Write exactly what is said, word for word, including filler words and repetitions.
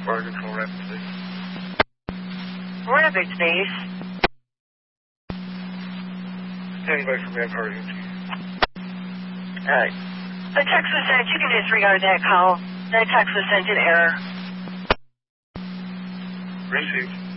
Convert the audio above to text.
Fire Control, Rapid Base. Rapid Base. Standing by for manpower unit. Uh, the text was sent. You can disregard that call. That text was sent in error. Received.